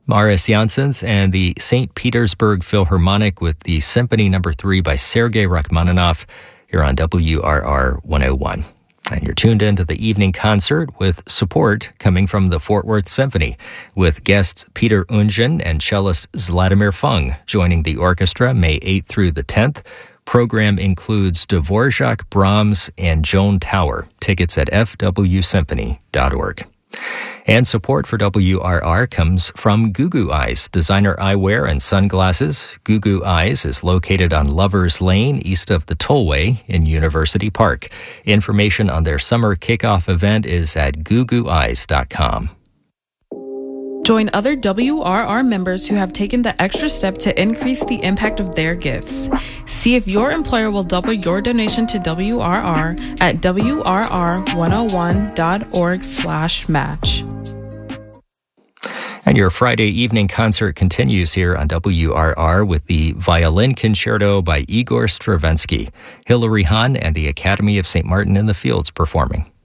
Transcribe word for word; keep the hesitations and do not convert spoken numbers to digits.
Maris Janssens and the Saint Petersburg Philharmonic with the Symphony Number three by Sergei Rachmaninoff here on W R R one oh one. And you're tuned into the evening concert with support coming from the Fort Worth Symphony, with guests Peter Unjen and cellist Vladimir Fung joining the orchestra May eighth through the tenth. Program includes Dvorak, Brahms, and Joan Tower. Tickets at f w symphony dot org. And support for W R R comes from Goo Goo Eyes, designer eyewear and sunglasses. Goo Goo Eyes is located on Lovers Lane, east of the Tollway in University Park. Information on their summer kickoff event is at goo goo eyes dot com. Join other W R R members who have taken the extra step to increase the impact of their gifts. See if your employer will double your donation to W R R at w r r one oh one dot org slash match. And your Friday evening concert continues here on W R R with the Violin Concerto by Igor Stravinsky. Hilary Hahn and the Academy of Saint Martin in the Fields performing.